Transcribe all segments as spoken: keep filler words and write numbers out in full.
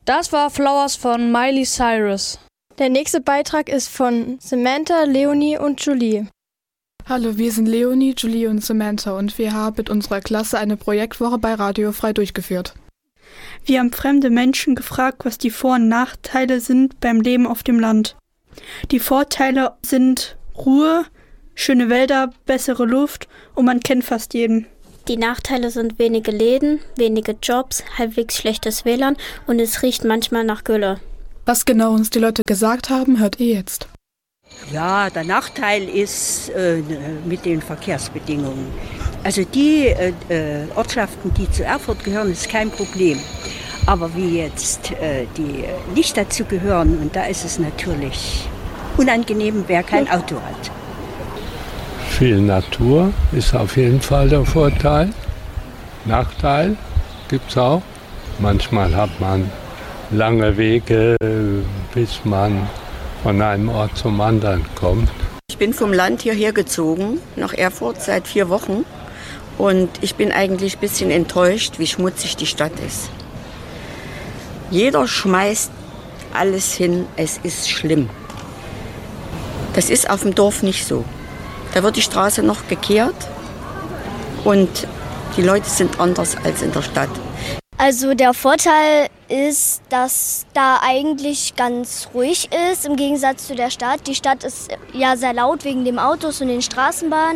Das war Flowers von Miley Cyrus. Der nächste Beitrag ist von Samantha, Leonie und Julie. Hallo, wir sind Leonie, Julie und Samantha und wir haben mit unserer Klasse eine Projektwoche bei Radio Frei durchgeführt. Wir haben fremde Menschen gefragt, was die Vor- und Nachteile sind beim Leben auf dem Land. Die Vorteile sind Ruhe, schöne Wälder, bessere Luft und man kennt fast jeden. Die Nachteile sind wenige Läden, wenige Jobs, halbwegs schlechtes W L A N und es riecht manchmal nach Gülle. Was genau uns die Leute gesagt haben, hört ihr jetzt. Ja, der Nachteil ist äh, mit den Verkehrsbedingungen. Also die äh, Ortschaften, die zu Erfurt gehören, ist kein Problem. Aber wie jetzt äh, die nicht dazu gehören, und da ist es natürlich unangenehm, wer kein Auto hat. Viel Natur ist auf jeden Fall der Vorteil. Nachteil gibt es auch. Manchmal hat man lange Wege, bis man von einem Ort zum anderen kommt. Ich bin vom Land hierher gezogen, nach Erfurt, seit vier Wochen. Und ich bin eigentlich ein bisschen enttäuscht, wie schmutzig die Stadt ist. Jeder schmeißt alles hin, es ist schlimm. Das ist auf dem Dorf nicht so. Da wird die Straße noch gekehrt und die Leute sind anders als in der Stadt. Also der Vorteil ist, dass da eigentlich ganz ruhig ist, im Gegensatz zu der Stadt. Die Stadt ist ja sehr laut wegen den Autos und den Straßenbahnen.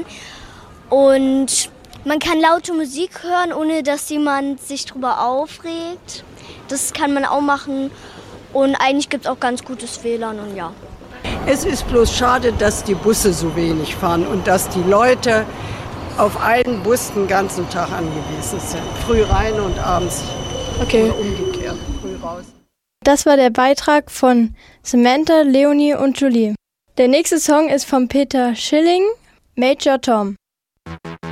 Und man kann laute Musik hören, ohne dass jemand sich drüber aufregt. Das kann man auch machen. Und eigentlich gibt es auch ganz gutes W L A N und ja. Es ist bloß schade, dass die Busse so wenig fahren und dass die Leute auf einen Bus den ganzen Tag angewiesen sind. Früh rein und abends okay. Oder umgekehrt, früh raus. Das war der Beitrag von Samantha, Leonie und Julie. Der nächste Song ist von Peter Schilling, Major Tom.